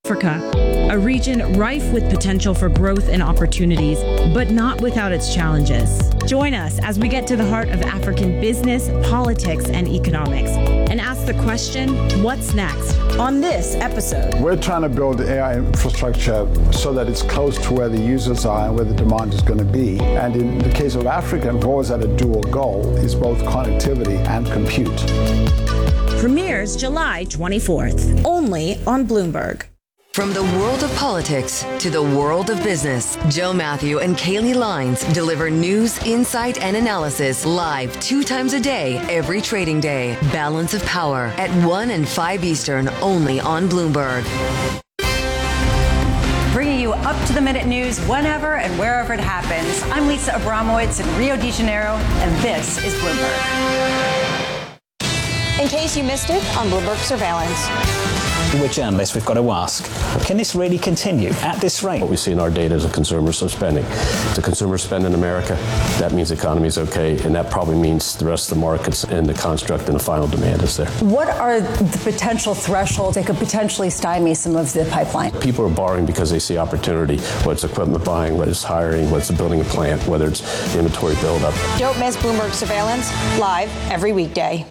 Africa, a region rife with potential for growth and opportunities, but not without its challenges. Join us as we get to the heart of African business, politics, and economics, and ask the question, what's next? On this episode, we're trying to build AI infrastructure so that it's close to where the users are and where the demand is going to be. And in the case of Africa, we've always had a dual goal, is both connectivity and compute. Premieres July 24th, only on Bloomberg. From the world of politics to the world of business, Joe Matthew and Kaylee Lines deliver news, insight, and analysis live 2 times a day, every trading day. Balance of Power at 1 and 5 Eastern, only on Bloomberg. Bringing you up-to-the-minute news whenever and wherever it happens. I'm Lisa Abramowitz in Rio de Janeiro, and this is Bloomberg. In case you missed it, on Bloomberg Surveillance. We're journalists, we've got to ask, can this really continue at this rate? What we see in our data is a consumer spending. The consumer spend in America, that means the economy is okay, and that probably means the rest of the markets and the construct and the final demand is there. What are the potential thresholds that could potentially stymie some of the pipeline? People are borrowing because they see opportunity, whether it's equipment buying, whether it's hiring, whether it's building a plant, whether it's inventory buildup. Don't miss Bloomberg Surveillance, live every weekday.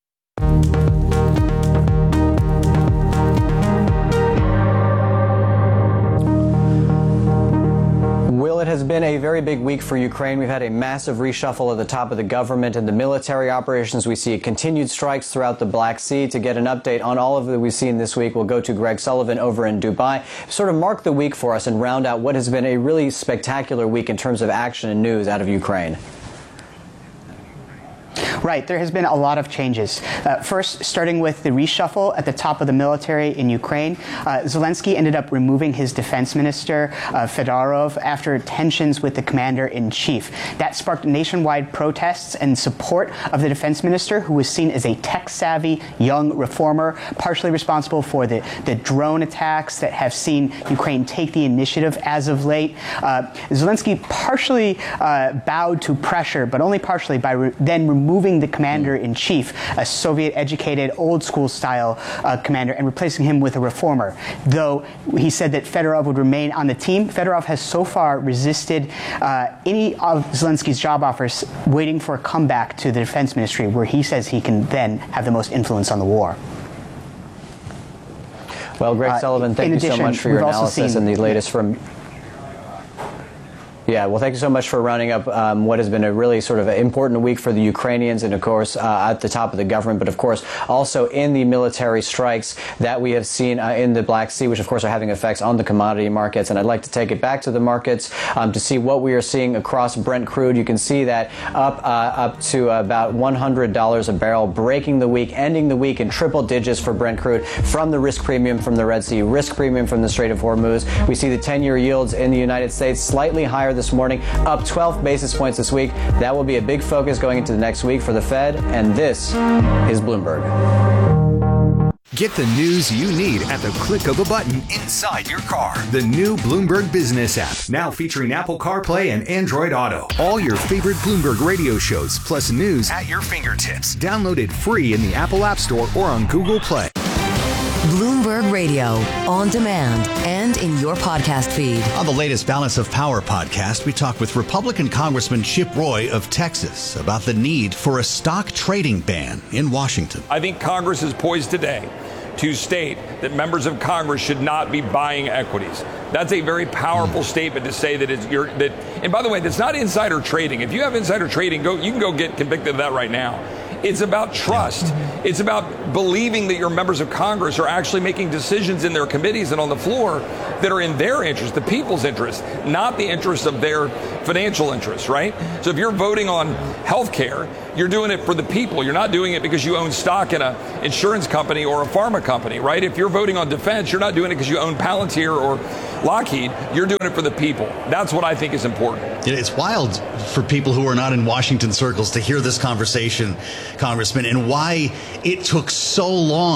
Well, it has been a very big week for Ukraine. We've had a massive reshuffle at the top of the government and the military operations. We see continued strikes throughout the Black Sea. To get an update on all of that we've seen this week, we'll go to Greg Sullivan over in Dubai. Sort of mark the week for us and round out what has been a really spectacular week in terms of action and news out of Ukraine. Right. There has been a lot of changes. First, starting with the reshuffle at the top of the military in Ukraine, Zelensky ended up removing his defense minister, Fedorov, after tensions with the commander-in-chief. That sparked nationwide protests and support of the defense minister, who was seen as a tech-savvy young reformer, partially responsible for the drone attacks that have seen Ukraine take the initiative as of late. Zelensky partially bowed to pressure, but only partially, by then removing the commander-in-chief, a Soviet-educated, old-school-style commander, and replacing him with a reformer. Though he said that Fedorov would remain on the team, Fedorov has so far resisted any of Zelensky's job offers, waiting for a comeback to the defense ministry, where he says he can then have the most influence on the war. Well, Greg Sullivan, thank you so much for your analysis and the latest from... Yeah, well, thank you so much for rounding up what has been a really sort of important week for the Ukrainians and, of course, at the top of the government, but, of course, also in the military strikes that we have seen in the Black Sea, which, of course, are having effects on the commodity markets. And I'd like to take it back to the markets to see what we are seeing across Brent crude. You can see that up to about $100 a barrel, breaking the week, ending the week in triple digits for Brent crude from the risk premium from the Red Sea, risk premium from the Strait of Hormuz. We see the 10-year yields in the United States slightly higher this morning, up 12 basis points this week. That will be a big focus going into the next week for the Fed, and this is Bloomberg. Get the news you need at the click of a button inside your car. The new Bloomberg Business app, now featuring Apple CarPlay and Android Auto. All your favorite Bloomberg radio shows, plus news at your fingertips. Download it free in the Apple App Store or on Google Play. Bloomberg Radio, on demand and in your podcast feed. On the latest Balance of Power podcast, we talk with Republican Congressman Chip Roy of Texas about the need for a stock trading ban in Washington. I think Congress is poised today to state that members of Congress should not be buying equities. That's a very powerful statement to say that and by the way, that's not insider trading. If you have insider trading, you can go get convicted of that right now. It's about trust. It's about believing that your members of Congress are actually making decisions in their committees and on the floor that are in their interest, the people's interest, not the interest of their financial interests, right? So if you're voting on health care, you're doing it for the people. You're not doing it because you own stock in an insurance company or a pharma company, right? If you're voting on defense, you're not doing it because you own Palantir or Lockheed. You're doing it for the people. That's what I think is important. It's wild for people who are not in Washington circles to hear this conversation, Congressman, and why it took so long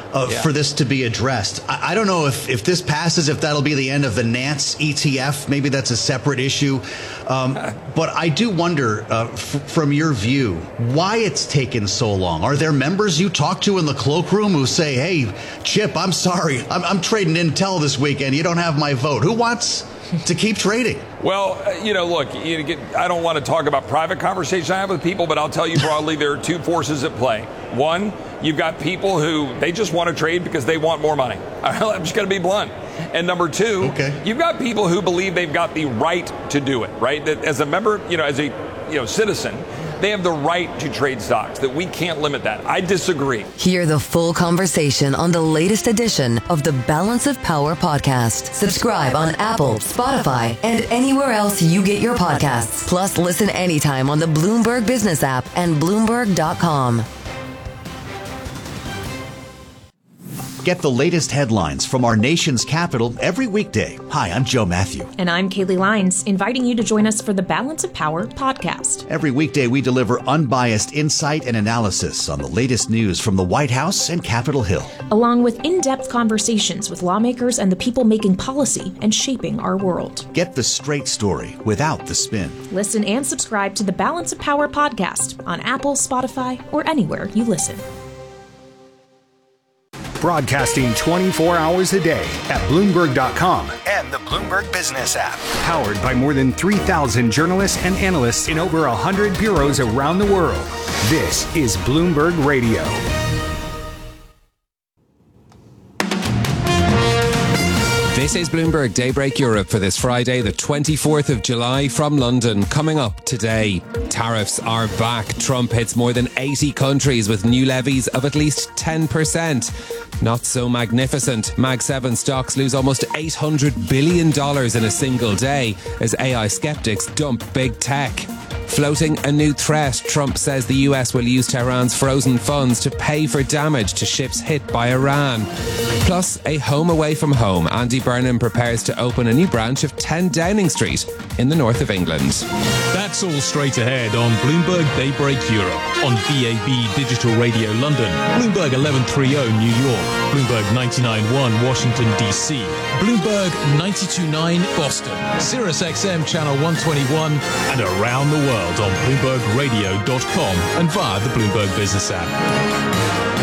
for this to be addressed. I don't know if this passes, if that'll be the end of the Nance ETF. Maybe that's a separate issue. But I do wonder, from your view, why it's taken so long. Are there members you talk to in the cloakroom who say, hey, Chip, I'm sorry, I'm trading Intel this weekend. You don't have my vote. Who wants to keep trading? Well, look, I don't want to talk about private conversations I have with people, but I'll tell you broadly, there are two forces at play. One, you've got people who they just want to trade because they want more money. I'm just going to be blunt. And number two, you've got people who believe they've got the right to do it, right? That as a member, as a citizen, they have the right to trade stocks, that we can't limit that. I disagree. Hear the full conversation on the latest edition of the Balance of Power podcast. Subscribe on Apple, Spotify, and anywhere else you get your podcasts. Plus, listen anytime on the Bloomberg Business app and Bloomberg.com. Get the latest headlines from our nation's capital every weekday. Hi, I'm Joe Matthew. And I'm Kaylee Lines, inviting you to join us for the Balance of Power podcast. Every weekday, we deliver unbiased insight and analysis on the latest news from the White House and Capitol Hill, along with in-depth conversations with lawmakers and the people making policy and shaping our world. Get the straight story without the spin. Listen and subscribe to the Balance of Power podcast on Apple, Spotify, or anywhere you listen. Broadcasting 24 hours a day at Bloomberg.com and the Bloomberg Business app. Powered by more than 3,000 journalists and analysts in over 100 bureaus around the world. This is Bloomberg Radio. This is Bloomberg Daybreak Europe for this Friday, the 24th of July from London. Coming up today, tariffs are back. Trump hits more than 80 countries with new levies of at least 10%. Not so magnificent. Mag 7 stocks lose almost $800 billion in a single day as AI skeptics dump big tech. Floating a new threat, Trump says the US will use Tehran's frozen funds to pay for damage to ships hit by Iran. Plus, a home away from home. Andy Burnham prepares to open a new branch of 10 Downing Street in the north of England. That's all straight ahead on Bloomberg Daybreak Europe, on DAB Digital Radio London, Bloomberg 1130 New York, Bloomberg 99.1 Washington DC, Bloomberg 92.9 Boston, Sirius XM Channel 121, and around the world on BloombergRadio.com and via the Bloomberg Business app.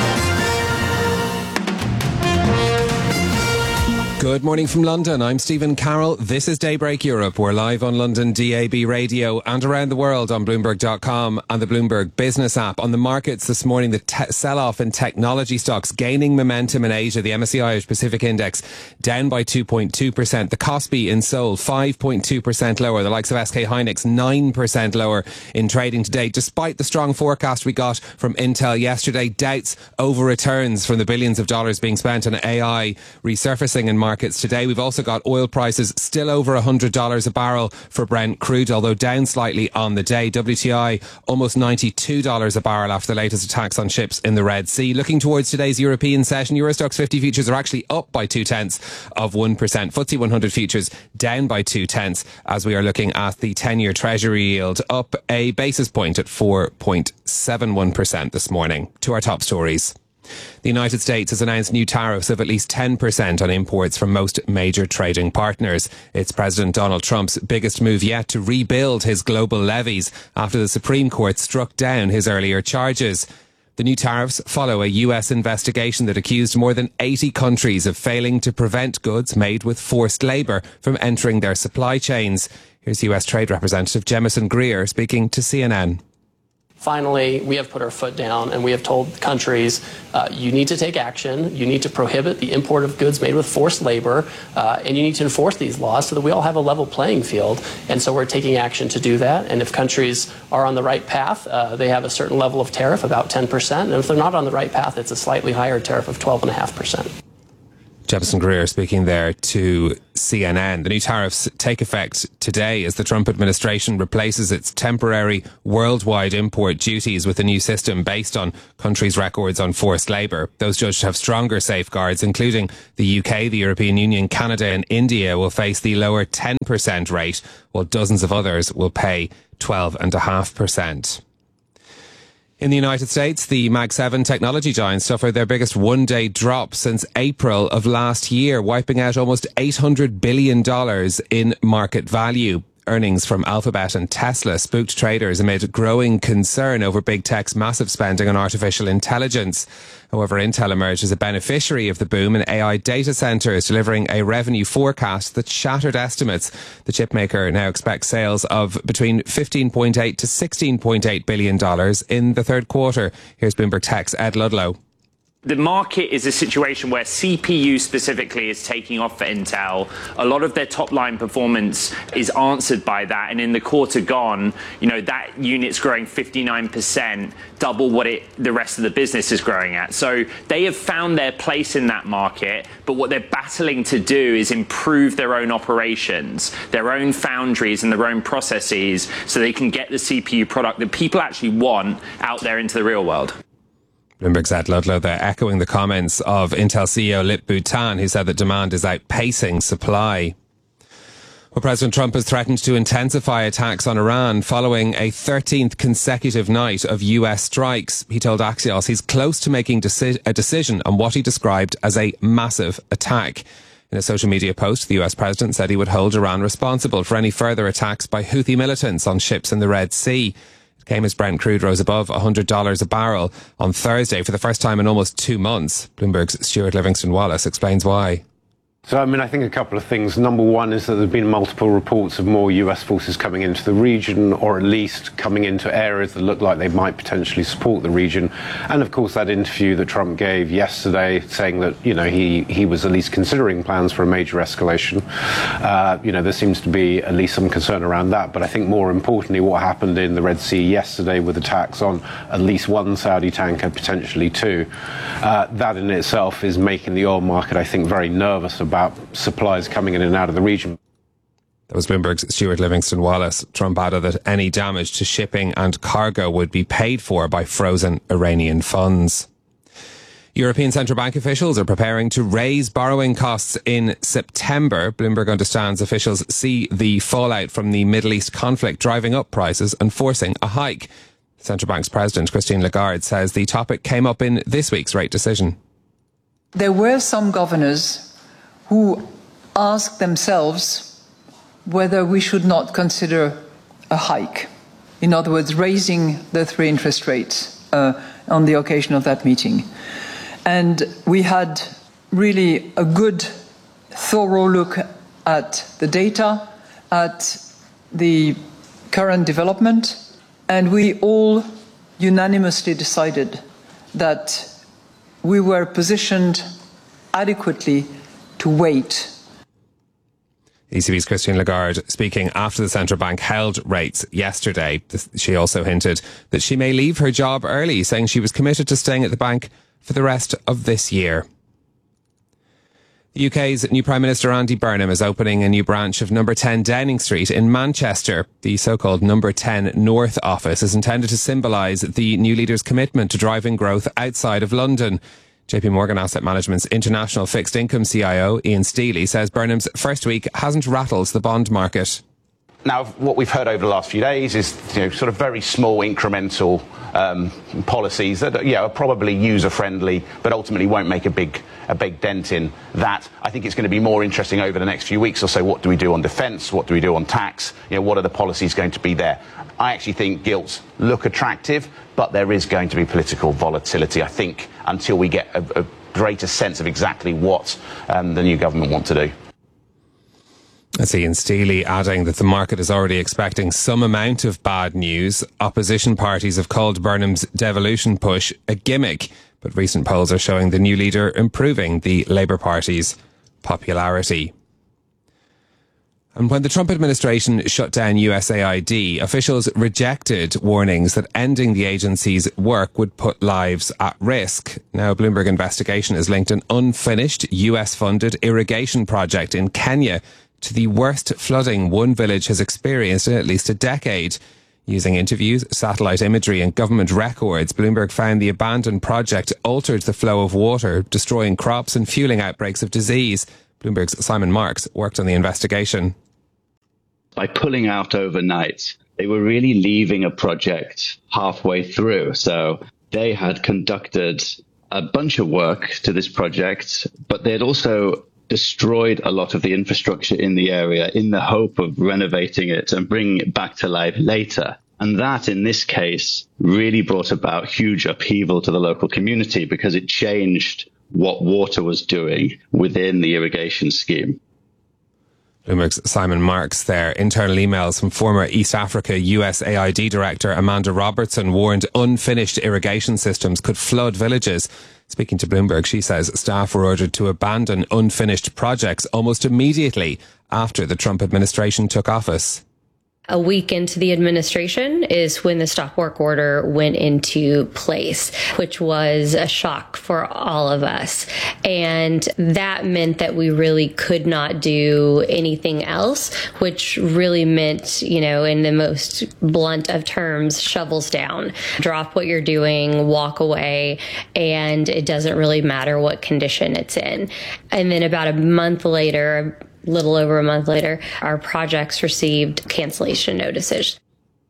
Good morning from London. I'm Stephen Carroll. This is Daybreak Europe. We're live on London DAB radio and around the world on Bloomberg.com and the Bloomberg Business app. On the markets this morning, the sell-off in technology stocks gaining momentum in Asia. The MSCI Irish Pacific Index down by 2.2%. The Kospi in Seoul 5.2% lower. The likes of SK Hynix 9% lower in trading today. Despite the strong forecast we got from Intel yesterday, doubts over returns from the billions of dollars being spent on AI resurfacing in markets today. We've also got oil prices still over $100 a barrel for Brent crude, although down slightly on the day. WTI almost $92 a barrel after the latest attacks on ships in the Red Sea. Looking towards today's European session, Eurostoxx 50 futures are actually up by 0.2%. FTSE 100 futures down by 0.2 as we are looking at the 10-year Treasury yield up a basis point at 4.71% this morning. To our top stories. The United States has announced new tariffs of at least 10% on imports from most major trading partners. It's President Donald Trump's biggest move yet to rebuild his global levies after the Supreme Court struck down his earlier charges. The new tariffs follow a US investigation that accused more than 80 countries of failing to prevent goods made with forced labour from entering their supply chains. Here's US Trade Representative Jemison Greer speaking to CNN. Finally, we have put our foot down and we have told countries, you need to take action, you need to prohibit the import of goods made with forced labor, and you need to enforce these laws so that we all have a level playing field. And so we're taking action to do that. And if countries are on the right path, they have a certain level of tariff, about 10%. And if they're not on the right path, it's a slightly higher tariff of 12.5%. Jemison Greer speaking there to CNN. The new tariffs take effect today as the Trump administration replaces its temporary worldwide import duties with a new system based on countries' records on forced labour. Those judged to have stronger safeguards, including the UK, the European Union, Canada and India will face the lower 10% rate, while dozens of others will pay 12.5%. In the United States, the Mag 7 technology giants suffered their biggest one-day drop since April of last year, wiping out almost $800 billion in market value. Earnings from Alphabet and Tesla spooked traders amid growing concern over big tech's massive spending on artificial intelligence. However, Intel emerged as a beneficiary of the boom in AI data centers, delivering a revenue forecast that shattered estimates. The chipmaker now expects sales of between $15.8 to $16.8 billion in the third quarter. Here's Bloomberg Tech's Ed Ludlow. The market is a situation where CPU specifically is taking off for Intel. A lot of their top line performance is answered by that. And in the quarter gone, that unit's growing 59%, double what the rest of the business is growing at. So they have found their place in that market. But what they're battling to do is improve their own operations, their own foundries and their own processes so they can get the CPU product that people actually want out there into the real world. Bloomberg's Ed Ludlow there, echoing the comments of Intel CEO Lip-Bu Tan, who said that demand is outpacing supply. Well, President Trump has threatened to intensify attacks on Iran following a 13th consecutive night of US strikes. He told Axios he's close to making a decision on what he described as a massive attack. In a social media post, the US president said he would hold Iran responsible for any further attacks by Houthi militants on ships in the Red Sea. Came as Brent crude rose above $100 a barrel on Thursday for the first time in almost 2 months. Bloomberg's Stuart Livingston-Wallace explains why. So, I think a couple of things. Number one is that there have been multiple reports of more US forces coming into the region, or at least coming into areas that look like they might potentially support the region. And of course, that interview that Trump gave yesterday saying that, he was at least considering plans for a major escalation. There seems to be at least some concern around that. But I think more importantly, what happened in the Red Sea yesterday with attacks on at least one Saudi tanker, potentially two, that in itself is making the oil market, I think, very nervous about supplies coming in and out of the region. That was Bloomberg's Stuart Livingston-Wallace. Trump added that any damage to shipping and cargo would be paid for by frozen Iranian funds. European central bank officials are preparing to raise borrowing costs in September. Bloomberg understands officials see the fallout from the Middle East conflict driving up prices and forcing a hike. The central bank's president, Christine Lagarde, says the topic came up in this week's rate decision. There were some governors who asked themselves whether we should not consider a hike. In other words, raising the 3 interest rates on the occasion of that meeting. And we had really a good, thorough look at the data, at the current development, and we all unanimously decided that we were positioned adequately to wait. ECB's Christine Lagarde speaking after the central bank held rates yesterday. She also hinted that she may leave her job early, saying she was committed to staying at the bank for the rest of this year. The UK's new Prime Minister Andy Burnham is opening a new branch of number 10 Downing Street in Manchester. The so-called number 10 North office is intended to symbolise the new leader's commitment to driving growth outside of London. JP Morgan Asset Management's international fixed income CIO, Ian Steely, says Burnham's first week hasn't rattled the bond market. Now, what we've heard over the last few days is, sort of very small incremental policies that are probably user-friendly, but ultimately won't make a big dent in that. I think it's going to be more interesting over the next few weeks or so. What do we do on defence? What do we do on tax? What are the policies going to be there? I actually think gilts look attractive, but there is going to be political volatility, I think, until we get a greater sense of exactly what the new government want to do. That's Ian Steely adding that the market is already expecting some amount of bad news. Opposition parties have called Burnham's devolution push a gimmick, but recent polls are showing the new leader improving the Labour Party's popularity. And when the Trump administration shut down USAID, officials rejected warnings that ending the agency's work would put lives at risk. Now, a Bloomberg investigation has linked an unfinished US-funded irrigation project in Kenya to the worst flooding one village has experienced in at least a decade. Using interviews, satellite imagery and government records, Bloomberg found the abandoned project altered the flow of water, destroying crops and fueling outbreaks of disease. Bloomberg's Simon Marks worked on the investigation. By pulling out overnight, they were really leaving a project halfway through. So they had conducted a bunch of work to this project, but they had also destroyed a lot of the infrastructure in the area in the hope of renovating it and bringing it back to life later. And that, in this case, really brought about huge upheaval to the local community because it changed what water was doing within the irrigation scheme. Bloomberg's Simon Marks there. Internal emails from former East Africa USAID Director Amanda Robertson warned unfinished irrigation systems could flood villages. Speaking to Bloomberg, she says staff were ordered to abandon unfinished projects almost immediately after the Trump administration took office. A week into the administration is when the stop work order went into place, which was a shock for all of us. And that meant that we really could not do anything else, which really meant, in the most blunt of terms, shovels down. Drop what you're doing, walk away, and it doesn't really matter what condition it's in. And then about a month later, little over a month later, our projects received cancellation notices.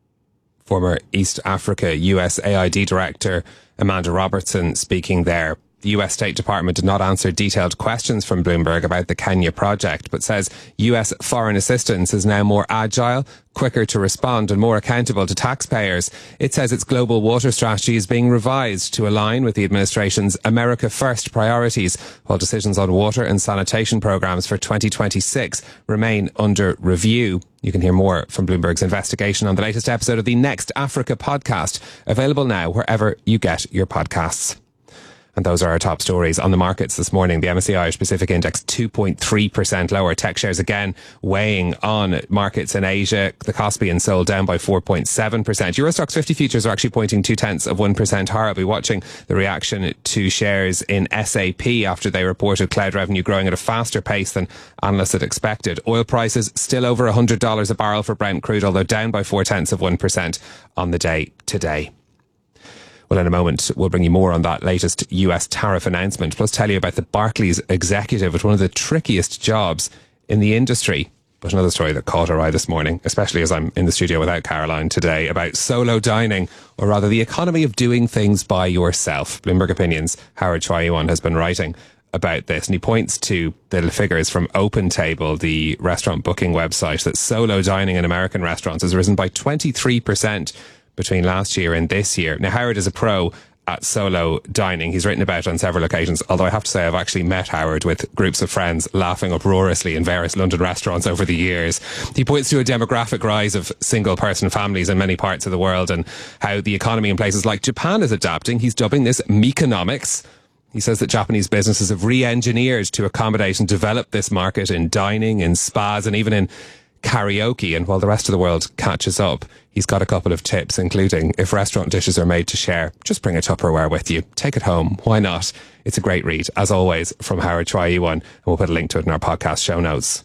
Former East Africa USAID Director Amanda Robertson speaking there. The US State Department did not answer detailed questions from Bloomberg about the Kenya project, but says US foreign assistance is now more agile, quicker to respond and more accountable to taxpayers. It says its global water strategy is being revised to align with the administration's America First priorities, while decisions on water and sanitation programs for 2026 remain under review. You can hear more from Bloomberg's investigation on the latest episode of the Next Africa podcast, available now wherever you get your podcasts. And those are our top stories on the markets this morning. The MSCI Irish Pacific Index 2.3% lower. Tech shares again weighing on markets in Asia. The Kospi and Seoul down by 4.7%. Eurostoxx 50 futures are actually pointing 0.2% higher. I'll be watching the reaction to shares in SAP after they reported cloud revenue growing at a faster pace than analysts had expected. Oil prices still over $100 a barrel for Brent crude, although down by 0.4% on the day today. Well, in a moment, we'll bring you more on that latest US tariff announcement, plus tell you about the Barclays executive at one of the trickiest jobs in the industry. But another story that caught our eye this morning, especially as I'm in the studio without Caroline today, about solo dining, or rather the economy of doing things by yourself. Bloomberg Opinions, Howard Choi-Yuan has been writing about this, and he points to the figures from OpenTable, the restaurant booking website, that solo dining in American restaurants has risen by 23% between last year and this year. Now, Howard is a pro at solo dining. He's written about it on several occasions, although I have to say I've actually met Howard with groups of friends laughing uproariously in various London restaurants over the years. He points to a demographic rise of single-person families in many parts of the world and how the economy in places like Japan is adapting. He's dubbing this meconomics. He says that Japanese businesses have re-engineered to accommodate and develop this market in dining, in spas, and even in karaoke. And while the rest of the world catches up, he's got a couple of tips, including if restaurant dishes are made to share, just bring a Tupperware with you. Take it home. Why not? It's a great read, as always, from Howard Choi-Yuan, and we'll put a link to it in our podcast show notes.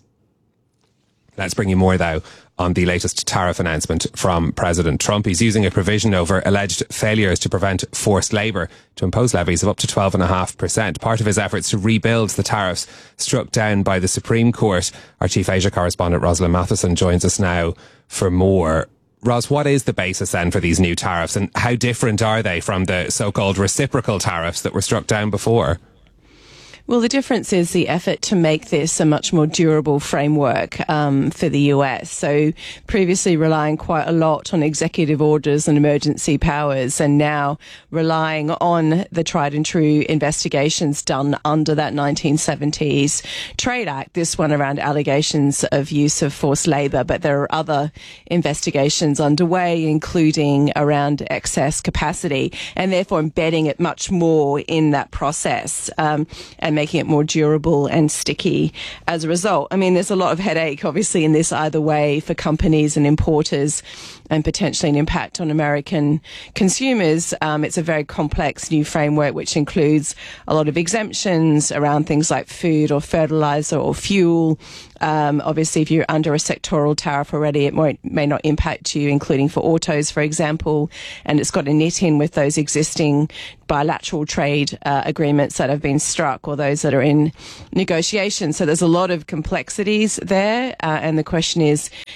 Let's bring you more, though, on the latest tariff announcement from President Trump. He's using a provision over alleged failures to prevent forced labour to impose levies of up to 12.5%. Part of his efforts to rebuild the tariffs struck down by the Supreme Court. Our chief Asia correspondent, Rosalind Matheson, joins us now for more. Ros, what is the basis then for these new tariffs, and how different are they from the so-called reciprocal tariffs that were struck down before? Well, the difference is the effort to make this a much more durable framework for the US. So previously relying quite a lot on executive orders and emergency powers, and now relying on the tried and true investigations done under that 1970s Trade Act, this one around allegations of use of forced labour. But there are other investigations underway, including around excess capacity, and therefore embedding it much more in that process and making it more durable and sticky as a result. I mean, there's a lot of headache, obviously, in this either way for companies and importers, and potentially an impact on American consumers. It's a very complex new framework which includes a lot of exemptions around things like food or fertilizer or fuel. Obviously, if you're under a sectoral tariff already, it may not impact you, including for autos, for example. And it's got to knit in with those existing bilateral trade agreements that have been struck or those that are in negotiation. So there's a lot of complexities there. And the question is,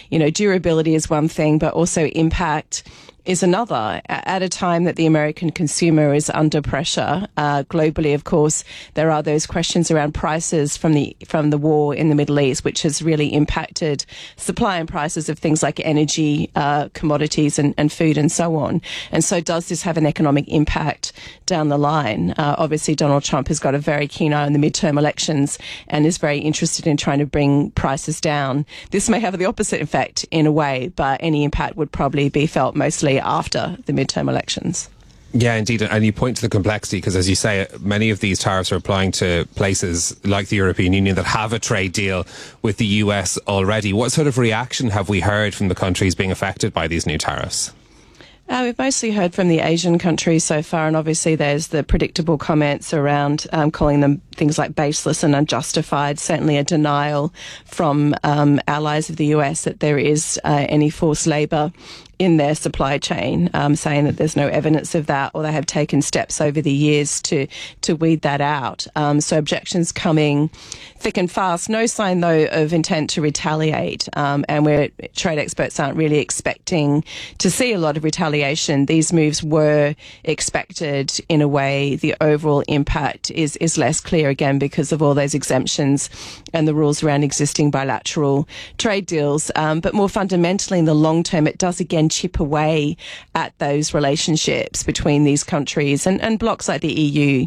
durability is one thing, but also impact is another, at a time that the American consumer is under pressure. Globally, of course, there are those questions around prices from the war in the Middle East, which has really impacted supply and prices of things like energy, commodities and food and so on. And so does this have an economic impact down the line? Obviously, Donald Trump has got a very keen eye on the midterm elections and is very interested in trying to bring prices down. This may have the opposite effect in a way, but any impact would probably be felt mostly after the midterm elections. Yeah, indeed. And you point to the complexity because, as you say, many of these tariffs are applying to places like the European Union that have a trade deal with the US already. What sort of reaction have we heard from the countries being affected by these new tariffs? We've mostly heard from the Asian countries so far, and obviously there's the predictable comments around calling them things like baseless and unjustified, certainly a denial from allies of the US that there is any forced labour in their supply chain, saying that there's no evidence of that, or they have taken steps over the years to weed that out. So objections coming thick and fast. No sign, though, of intent to retaliate. And where trade experts aren't really expecting to see a lot of retaliation, these moves were expected in a way. The overall impact is less clear, again, because of all those exemptions and the rules around existing bilateral trade deals. But more fundamentally, in the long term, it does again chip away at those relationships between these countries and blocs like the EU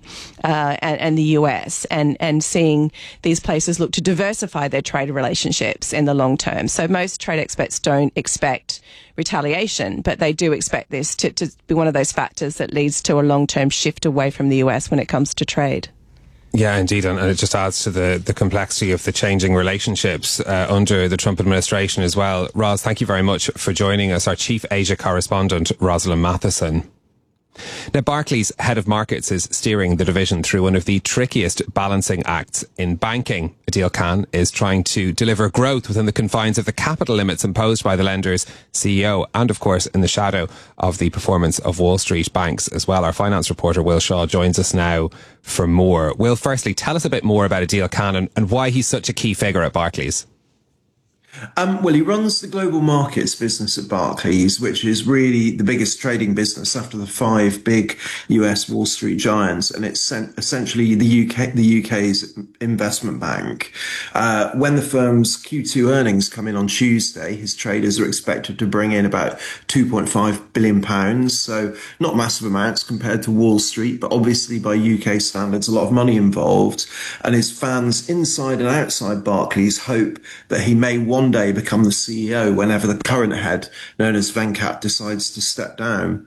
and the US, and seeing these places look to diversify their trade relationships in the long term. So most trade experts don't expect retaliation, but they do expect this to be one of those factors that leads to a long-term shift away from the US when it comes to trade. Yeah, indeed, and it just adds to the complexity of the changing relationships under the Trump administration as well. Ros, thank you very much for joining us, our Chief Asia correspondent, Rosalind Matheson. Now, Barclays head of markets is steering the division through one of the trickiest balancing acts in banking. Adil Khan is trying to deliver growth within the confines of the capital limits imposed by the lender's CEO, and of course in the shadow of the performance of Wall Street banks as well. Our finance reporter Will Shaw joins us now for more. Will, firstly, tell us a bit more about Adil Khan and why he's such a key figure at Barclays. Well, he runs the global markets business at Barclays, which is really the biggest trading business after the 5 big US Wall Street giants, and it's essentially the UK's investment bank. When the firm's Q2 earnings come in on Tuesday, his traders are expected to bring in about £2.5 billion, so not massive amounts compared to Wall Street, but obviously by UK standards, a lot of money involved. And his fans inside and outside Barclays hope that he may one day become the CEO whenever the current head, known as Venkat, decides to step down.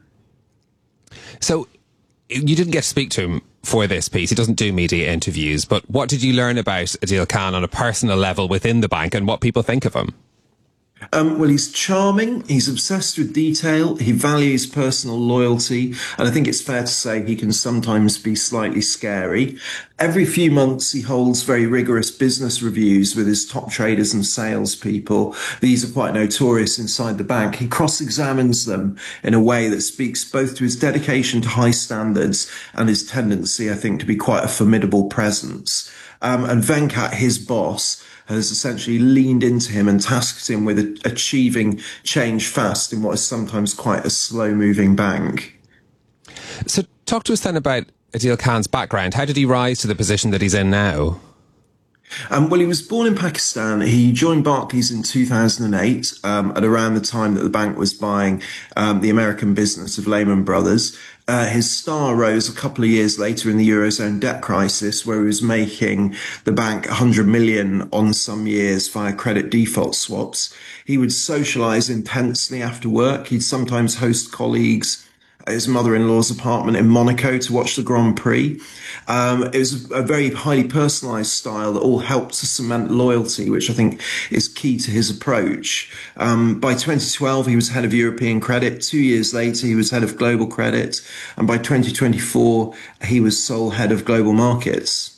So you didn't get to speak to him for this piece. He doesn't do media interviews, but what did you learn about Adil Khan on a personal level within the bank and what people think of him? Well, he's charming, he's obsessed with detail, he values personal loyalty, and I think it's fair to say he can sometimes be slightly scary. Every few months, he holds very rigorous business reviews with his top traders and salespeople. These are quite notorious inside the bank. He cross-examines them in a way that speaks both to his dedication to high standards and his tendency, I think, to be quite a formidable presence. And Venkat, his boss, has essentially leaned into him and tasked him with achieving change fast in what is sometimes quite a slow-moving bank. So talk to us then about Adil Khan's background. How did he rise to the position that he's in now? Well, he was born in Pakistan. He joined Barclays in 2008, at around the time that the bank was buying the American business of Lehman Brothers. His star rose a couple of years later in the Eurozone debt crisis, where he was making the bank 100 million on some years via credit default swaps. He would socialise intensely after work. He'd sometimes host colleagues at his mother-in-law's apartment in Monaco to watch the Grand Prix. It was a very highly personalised style that all helped to cement loyalty, which I think is key to his approach. By 2012, he was head of European credit. 2 years later, he was head of global credit. And by 2024, he was sole head of global markets.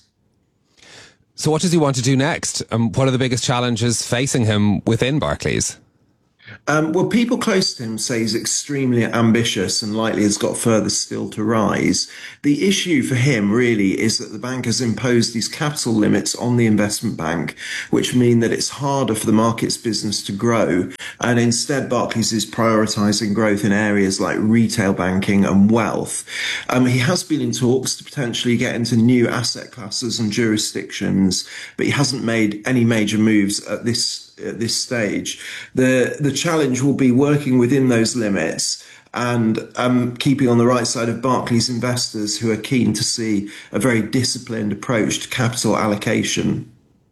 So what does he want to do next? What are the biggest challenges facing him within Barclays? Well, people close to him say he's extremely ambitious and likely has got further still to rise. The issue for him really is that the bank has imposed these capital limits on the investment bank, which mean that it's harder for the markets business to grow. And instead, Barclays is prioritising growth in areas like retail banking and wealth. He has been in talks to potentially get into new asset classes and jurisdictions, but he hasn't made any major moves at this stage. The challenge will be working within those limits and keeping on the right side of Barclays investors who are keen to see a very disciplined approach to capital allocation.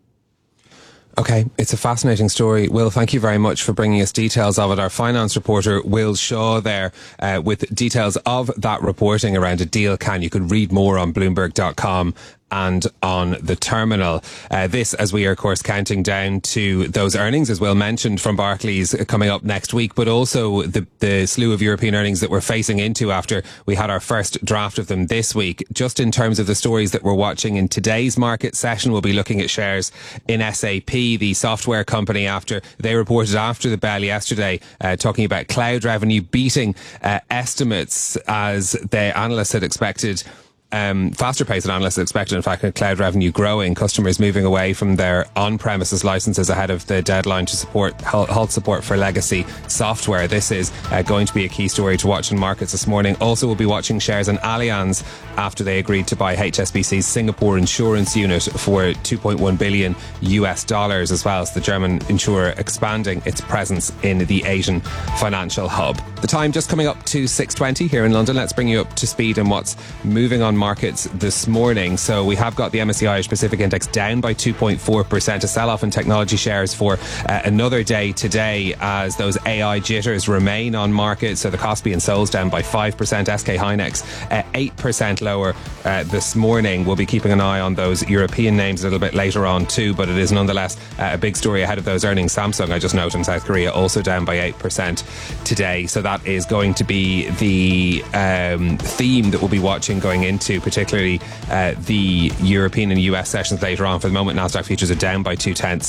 Okay, it's a fascinating story. Will, thank you very much for bringing us details of it. Our finance reporter, Will Shaw, there with details of that reporting around a deal can. You could read more on Bloomberg.com and on the terminal. This, as we are, of course, counting down to those earnings, as Will mentioned, from Barclays coming up next week, but also the slew of European earnings that we're facing into after we had our first draft of them this week. Just in terms of the stories that we're watching in today's market session, we'll be looking at shares in SAP, the software company, after they reported after the bell yesterday, talking about cloud revenue beating estimates as the analysts had expected. Faster pace than analysts expected. In fact, cloud revenue growing, customers moving away from their on-premises licenses ahead of the deadline to halt support for legacy software. This is going to be a key story to watch in markets this morning. Also, we'll be watching shares in Allianz after they agreed to buy HSBC's Singapore insurance unit for $2.1 billion as well as the German insurer expanding its presence in the Asian financial hub. The time just coming up to 6:20 here in London. Let's bring you up to speed on what's moving on markets this morning. So we have got the MSCI Irish Pacific Index down by 2.4%, a sell-off in technology shares for another day today as those AI jitters remain on market. So the Kospi and Soul's down by 5%, SK Hynix 8% lower this morning. We'll be keeping an eye on those European names a little bit later on too, but it is nonetheless a big story ahead of those earnings. Samsung, I just note, in South Korea also down by 8% today. So that is going to be the theme that we'll be watching going into particularly the European and US sessions later on. For the moment, Nasdaq futures are down by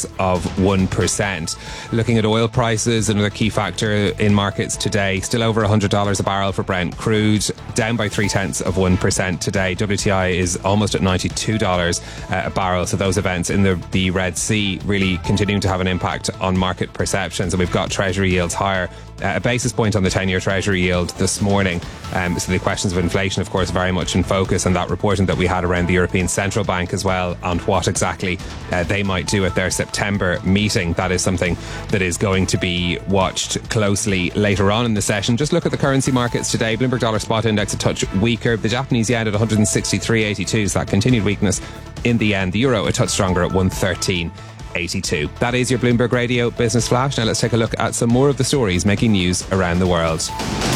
0.2%. Looking at oil prices, another key factor in markets today, still over $100 a barrel for Brent crude, down by 0.3% today. WTI is almost at $92 a barrel. So those events in the Red Sea really continuing to have an impact on market perceptions. And we've got Treasury yields higher, a basis point on the 10-year Treasury yield this morning. So the questions of inflation, of course, very much in focus, and that reporting that we had around the European Central Bank as well on what exactly they might do at their September meeting. That is something that is going to be watched closely later on in the session. Just look at the currency markets today. Bloomberg dollar spot index a touch weaker. The Japanese yen at 163.82, so that continued weakness in the end. The euro a touch stronger at 113.82. That is your Bloomberg Radio Business Flash. Now let's take a look at some more of the stories making news around the world.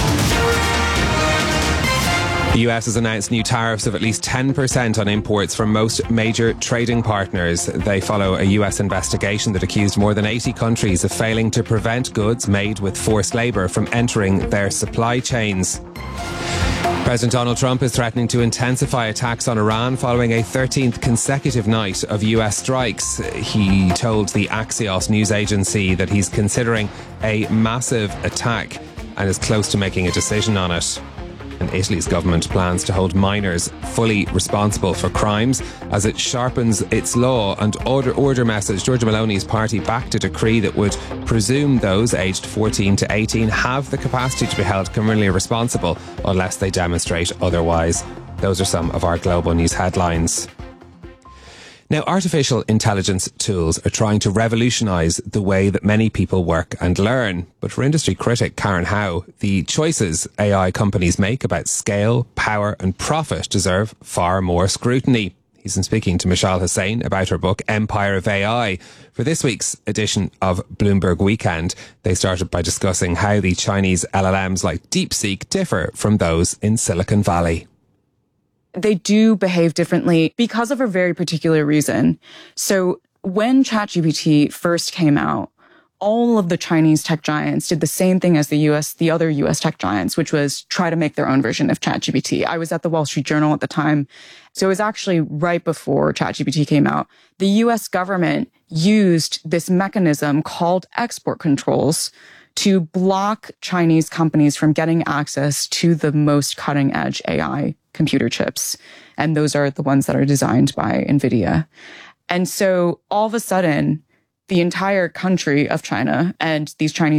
The US has announced new tariffs of at least 10% on imports from most major trading partners. They follow a US investigation that accused more than 80 countries of failing to prevent goods made with forced labour from entering their supply chains. President Donald Trump is threatening to intensify attacks on Iran following a 13th consecutive night of US strikes. He told the Axios news agency that he's considering a massive attack and is close to making a decision on it. And Italy's government plans to hold minors fully responsible for crimes as it sharpens its law and order message. Giorgia Meloni's party backed a decree that would presume those aged 14 to 18 have the capacity to be held criminally responsible unless they demonstrate otherwise. Those are some of our global news headlines. Now, artificial intelligence tools are trying to revolutionise the way that many people work and learn. But for industry critic Karen Howe, the choices AI companies make about scale, power and profit deserve far more scrutiny. He's been speaking to Michelle Hussain about her book, Empire of AI. For this week's edition of Bloomberg Weekend, they started by discussing how the Chinese LLMs like DeepSeek differ from those in Silicon Valley. They do behave differently because of a very particular reason. So when ChatGPT first came out, all of the Chinese tech giants did the same thing as the other US tech giants, which was try to make their own version of ChatGPT. I was at the Wall Street Journal at the time. So it was actually right before ChatGPT came out. The US government used this mechanism called export controls to block Chinese companies from getting access to the most cutting edge AI computer chips. And those are the ones that are designed by NVIDIA. And so all of a sudden, the entire country of China and these Chinese